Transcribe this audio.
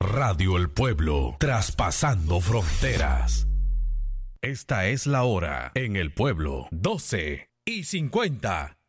Radio El Pueblo, traspasando fronteras. Esta es la hora en El Pueblo, 12:50.